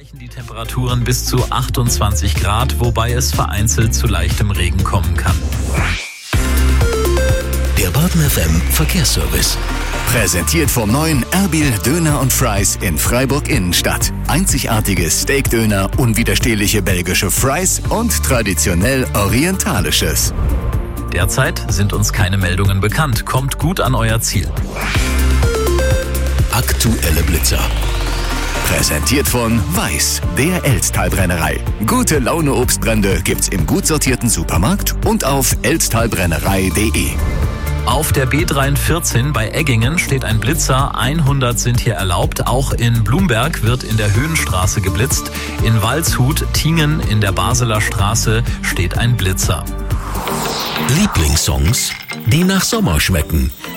erreichen die Temperaturen bis zu 28 Grad, wobei es vereinzelt zu leichtem Regen kommen kann. Der Baden FM Verkehrsservice. Präsentiert vom neuen Erbil Döner und Fries in Freiburg Innenstadt. Einzigartige Steakdöner, unwiderstehliche belgische Fries und traditionell orientalisches. Derzeit sind uns keine Meldungen bekannt. Kommt gut an euer Ziel. Aktuelle Blitzer. Präsentiert von Weiß, der Elztalbrennerei. Gute Laune Obstbrände gibt's im gut sortierten Supermarkt und auf elztalbrennerei.de. Auf der B314 bei Eggingen steht ein Blitzer, 100 sind hier erlaubt. Auch in Blumberg wird in der Höhenstraße geblitzt. In Waldshut, Tingen in der Basler Straße steht ein Blitzer. Lieblingssongs, die nach Sommer schmecken.